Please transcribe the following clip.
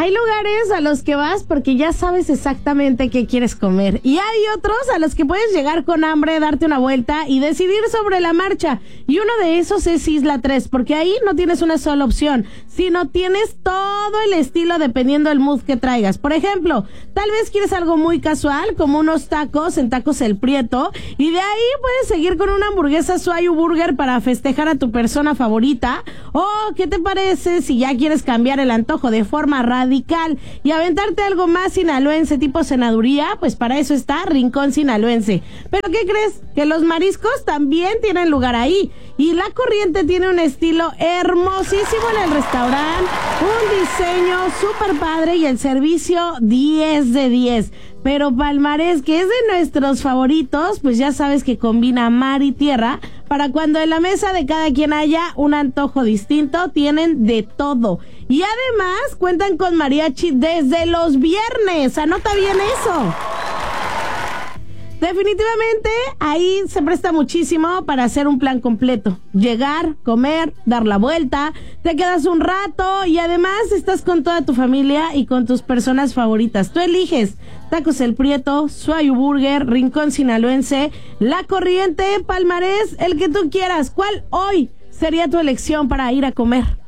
Hay lugares a los que vas porque ya sabes exactamente qué quieres comer. Y hay otros a los que puedes llegar con hambre, darte una vuelta y decidir sobre la marcha. Y uno de esos es Isla 3, porque ahí no tienes una sola opción, sino tienes todo el estilo dependiendo del mood que traigas. Por ejemplo, tal vez quieres algo muy casual, como unos tacos en Tacos El Prieto, y de ahí puedes seguir con una hamburguesa Suayu Burger para festejar a tu persona favorita. O, ¿qué te parece si ya quieres cambiar el antojo de forma radical y aventarte algo más sinaloense tipo cenaduría? Pues para eso está Rincón Sinaloense. ¿Pero qué crees? Que los mariscos también tienen lugar ahí. Y La Corriente tiene un estilo hermosísimo en el restaurante, un diseño súper padre y el servicio 10 de 10. Pero Palmarés, que es de nuestros favoritos, pues ya sabes que combina mar y tierra, para cuando en la mesa de cada quien haya un antojo distinto, tienen de todo. Y además cuentan con mariachi desde los viernes. Anota bien eso. Definitivamente ahí se presta muchísimo para hacer un plan completo. Llegar, comer, dar la vuelta, te quedas un rato y además estás con toda tu familia y con tus personas favoritas. Tú eliges Tacos El Prieto, Suayu Burger, Rincón Sinaloense, La Corriente, Palmarés, el que tú quieras. ¿Cuál hoy sería tu elección para ir a comer?